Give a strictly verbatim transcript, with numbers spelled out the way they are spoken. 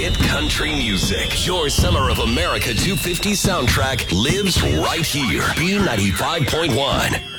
hit country music. Your Summer of America two fifty soundtrack lives right here. B ninety-five point one.